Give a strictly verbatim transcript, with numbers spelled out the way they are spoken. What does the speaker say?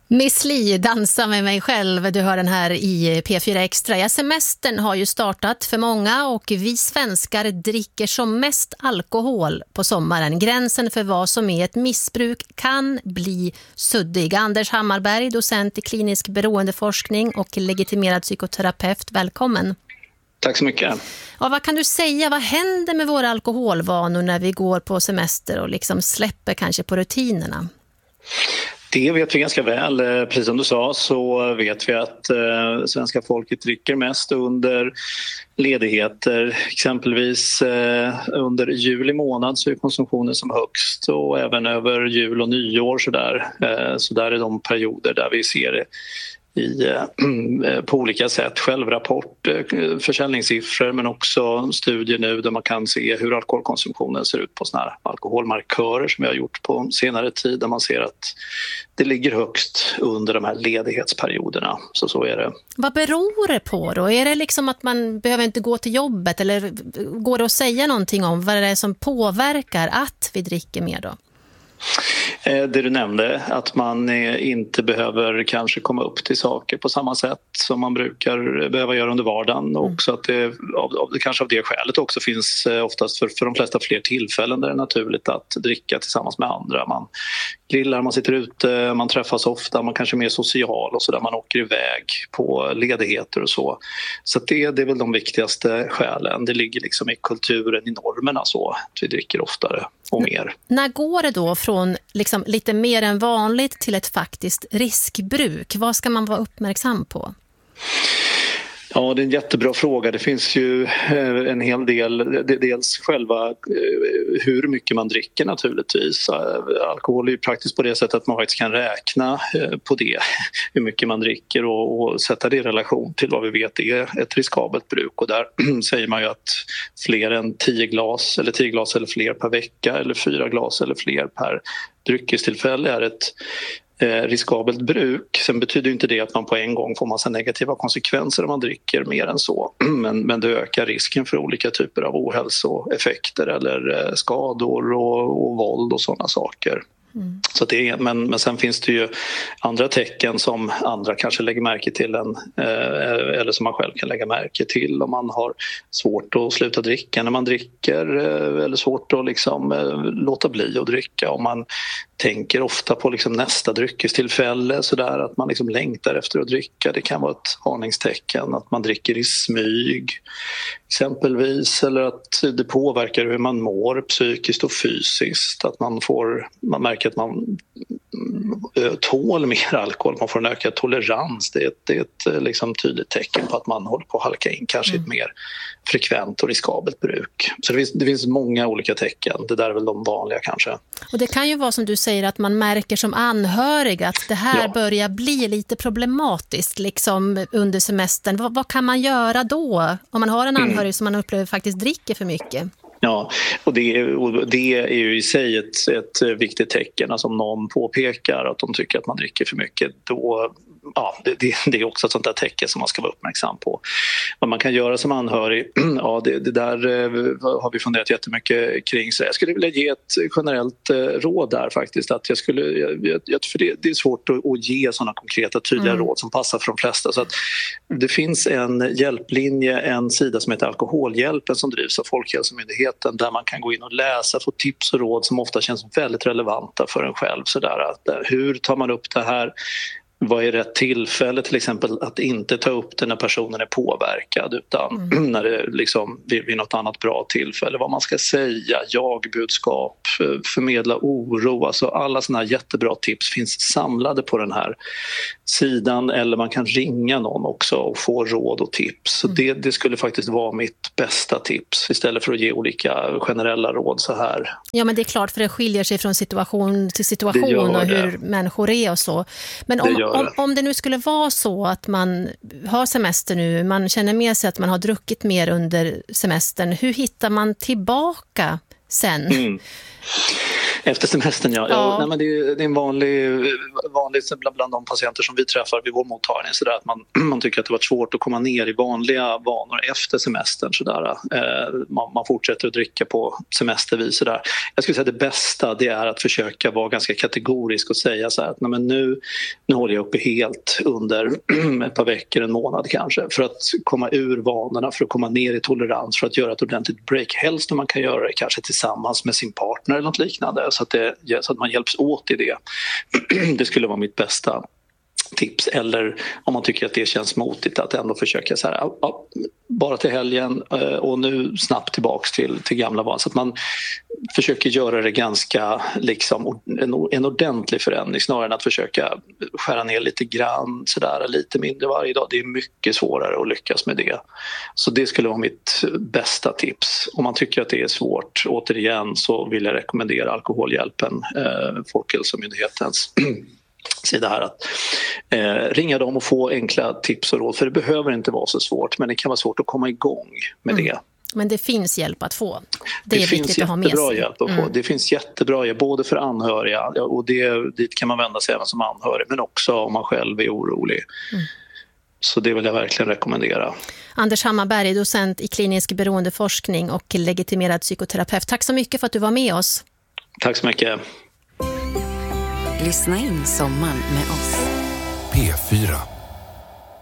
Miss Li, dansa med mig själv. Du hör den här i P fyra Extra. Ja, semestern har ju startat för många och vi svenskar dricker som mest alkohol på sommaren. Gränsen för vad som är ett missbruk kan bli suddig. Anders Hammarberg, docent i klinisk beroendeforskning och legitimerad psykoterapeut. Välkommen. Tack så mycket. Ja, vad kan du säga? Vad händer med våra alkoholvanor när vi går på semester och liksom släpper kanske på rutinerna? Det vet vi ganska väl. Precis som du sa så vet vi att eh, svenska folket dricker mest under ledigheter. Exempelvis eh, under juli månad så är konsumtionen som högst och även över jul och nyår så där. Eh, så där är de perioder där vi ser det. I, på olika sätt, självrapport, försäljningssiffror men också studier nu där man kan se hur alkoholkonsumtionen ser ut på såna här alkoholmarkörer som vi har gjort på senare tid där man ser att det ligger högst under de här ledighetsperioderna. Så så är det. Vad beror det på då? Är det liksom att man behöver inte gå till jobbet eller går det att säga någonting om vad det är som påverkar att vi dricker mer då? Det du nämnde, att man inte behöver kanske komma upp till saker på samma sätt som man brukar behöva göra under vardagen och också att det, av, av, kanske av det skälet också finns oftast för, för de flesta fler tillfällen där det är naturligt att dricka tillsammans med andra. Man grillar, man sitter ute, man träffas ofta, man kanske är mer social och så där man åker iväg på ledigheter och så. Så det, det är väl de viktigaste skälen. Det ligger liksom i kulturen, i normerna så att vi dricker oftare och mer. N- när går det då från liksom lite mer än vanligt till ett faktiskt riskbruk? Vad ska man vara uppmärksam på? Ja, det är en jättebra fråga. Det finns ju en hel del, dels själva hur mycket man dricker naturligtvis. Alkohol är ju praktiskt på det sättet att man faktiskt kan räkna på det, hur mycket man dricker och, och sätta det i relation till vad vi vet är ett riskabelt bruk. Och där säger man ju att fler än tio glas eller tio glas eller fler per vecka eller fyra glas eller fler per dryckestillfälle är ett riskabelt bruk. Sen betyder inte det att man på en gång får massa negativa konsekvenser om man dricker mer än så. Men, men det ökar risken för olika typer av ohälsoeffekter eller skador och, och våld och sådana saker. Mm. Så det är, men, men sen finns det ju andra tecken som andra kanske lägger märke till en, eh, eller som man själv kan lägga märke till om man har svårt att sluta dricka när man dricker eh, eller svårt att liksom, eh, låta bli att dricka om man tänker ofta på liksom nästa dryckestillfälle så där att man liksom längtar efter att dricka. Det kan vara ett varningstecken att man dricker i smyg exempelvis eller att det påverkar hur man mår psykiskt och fysiskt. Att man, får, man märker att man tål mer alkohol, man får en ökad tolerans. Det är ett, det är ett liksom tydligt tecken på att man håller på att halka in kanske mm. ett mer frekvent och riskabelt bruk. Så det finns, det finns många olika tecken. Det där är väl de vanliga kanske. Och det kan ju vara som du säger att man märker som anhörig att det här ja. börjar bli lite problematiskt liksom under semestern. Vad, vad kan man göra då om man har en anhörig mm. som man upplever faktiskt dricker för mycket? Ja, och det, och det är ju i sig ett, ett viktigt tecken. Alltså om någon påpekar att de tycker att man dricker för mycket, då ja, det, det, det är också ett sånt där tecken som man ska vara uppmärksam på. Vad man kan göra som anhörig, ja, det, det där har vi funderat jättemycket kring. Så jag skulle vilja ge ett generellt råd där faktiskt. Att jag skulle, jag, jag, för det, det är svårt att, att ge sådana konkreta, tydliga mm. råd som passar för de flesta. Så att det finns en hjälplinje, en sida som heter Alkoholhjälpen som drivs av Folkhälsomyndigheten där man kan gå in och läsa, få tips och råd som ofta känns väldigt relevanta för en själv. Så där, att, hur tar man upp det här? Vad är rätt tillfälle till exempel att inte ta upp det när personen är påverkad utan mm. när det liksom vid något annat bra tillfälle, vad man ska säga, jagbudskap, förmedla oro, alltså alla såna här jättebra tips finns samlade på den här sidan eller man kan ringa någon också och få råd och tips. Så mm. det, det skulle faktiskt vara mitt bästa tips istället för att ge olika generella råd så här. Ja, men det är klart för det skiljer sig från situation till situation och hur människor är och så. Men om, om, om det nu skulle vara så att man har semester nu, man känner med sig att man har druckit mer under semestern, hur hittar man tillbaka sen. Mm. Efter semestern, ja. ja. ja nej, men det, är, det är en vanlig, vanlig bland, bland de patienter som vi träffar vid vår mottagning. Så där, att man, man tycker att det var svårt att komma ner i vanliga vanor efter semestern. Så där. Eh, man, man fortsätter att dricka på semestervis. Så där. Jag skulle säga att det bästa det är att försöka vara ganska kategorisk och säga så här att nej, men nu, nu håller jag uppe helt under ett par veckor, en månad kanske. För att komma ur vanorna, för att komma ner i tolerans, för att göra ett ordentligt break. Helst när man kan göra det kanske tillsammans med sin partner eller något liknande. Så att, det, så att man hjälps åt i det. Det skulle vara mitt bästa tips. Eller om man tycker att det känns motigt att ändå försöka så här, ja, bara till helgen och nu snabbt tillbaks till, till gamla vanor. Så att man försöker göra det ganska liksom, en, en ordentlig förändring snarare än att försöka skära ner lite grann, så där, lite mindre varje dag. Det är mycket svårare att lyckas med det. Så det skulle vara mitt bästa tips. Om man tycker att det är svårt, återigen så vill jag rekommendera Alkoholhjälpen, eh, Folkhälsomyndighetens sida här, att eh, ringa dem och få enkla tips och råd, för det behöver inte vara så svårt, men det kan vara svårt att komma igång med mm. det. Men det finns hjälp att få. Det, det är finns viktigt att ha med sig. Hjälp att få. Mm. Det finns jättebra hjälp både för anhöriga, och det, dit kan man vända sig även som anhörig, men också om man själv är orolig. Mm. Så det vill jag verkligen rekommendera. Anders Hammarberg, docent i klinisk beroendeforskning och legitimerad psykoterapeut. Tack så mycket för att du var med oss. Tack så mycket. Lyssna in sommaren med oss. P fyra.